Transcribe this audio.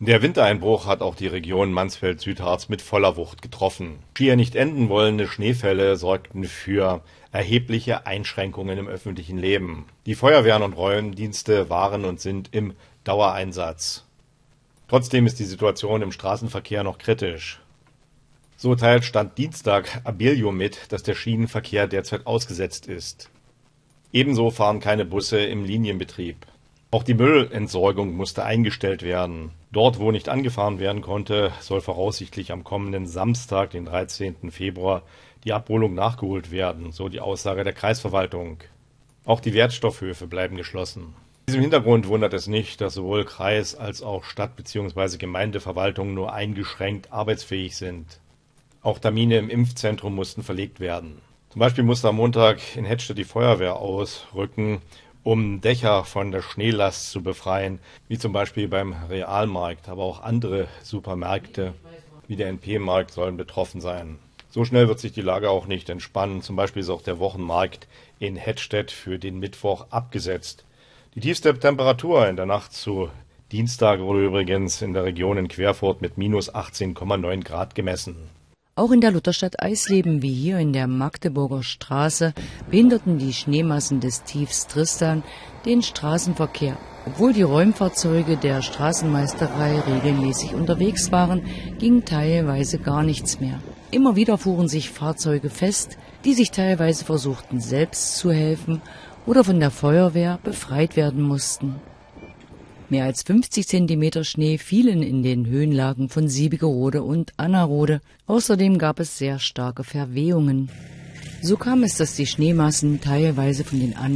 Der Wintereinbruch hat auch die Region Mansfeld-Südharz mit voller Wucht getroffen. Schier nicht enden wollende Schneefälle sorgten für erhebliche Einschränkungen im öffentlichen Leben. Die Feuerwehren und Räumdienste waren und sind im Dauereinsatz. Trotzdem ist die Situation im Straßenverkehr noch kritisch. So teilt Stand Dienstag Abellio mit, dass der Schienenverkehr derzeit ausgesetzt ist. Ebenso fahren keine Busse im Linienbetrieb. Auch die Müllentsorgung musste eingestellt werden. Dort, wo nicht angefahren werden konnte, soll voraussichtlich am kommenden Samstag, den 13. Februar, die Abholung nachgeholt werden, so die Aussage der Kreisverwaltung. Auch die Wertstoffhöfe bleiben geschlossen. Vor diesem Hintergrund wundert es nicht, dass sowohl Kreis- als auch Stadt- bzw. Gemeindeverwaltungen nur eingeschränkt arbeitsfähig sind. Auch Termine im Impfzentrum mussten verlegt werden. Zum Beispiel musste am Montag in Hettstedt die Feuerwehr ausrücken, um Dächer von der Schneelast zu befreien, wie zum Beispiel beim Realmarkt. Aber auch andere Supermärkte wie der NP-Markt sollen betroffen sein. So schnell wird sich die Lage auch nicht entspannen. Zum Beispiel ist auch der Wochenmarkt in Hettstedt für den Mittwoch abgesetzt. Die tiefste Temperatur in der Nacht zu Dienstag wurde übrigens in der Region in Querfurt mit minus 18,9 Grad gemessen. Auch in der Lutherstadt Eisleben wie hier in der Magdeburger Straße behinderten die Schneemassen des Tiefs Tristan den Straßenverkehr. Obwohl die Räumfahrzeuge der Straßenmeisterei regelmäßig unterwegs waren, ging teilweise gar nichts mehr. Immer wieder fuhren sich Fahrzeuge fest, die sich teilweise versuchten selbst zu helfen oder von der Feuerwehr befreit werden mussten. Mehr als 50 Zentimeter Schnee fielen in den Höhenlagen von Siebigerode und Annerode. Außerdem gab es sehr starke Verwehungen. So kam es, dass die Schneemassen teilweise von den